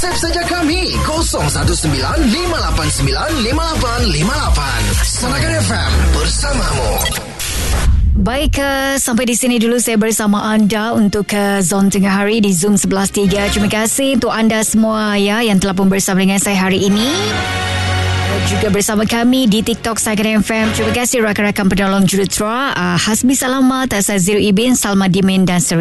WhatsApp saja kami 0195895858. Sarakan FM bersamamu. Baik, sampai di sini dulu saya bersama anda untuk Zon Tengah Hari di Zoom 11.3. Terima kasih untuk anda semua ya yang telah pun bersama dengan saya hari ini. Juga bersama kami di TikTok Sarakan FM. Terima kasih rakan-rakan penolong jurutera Hasbi Salamat, Azazir Ibin, Salma Dimin dan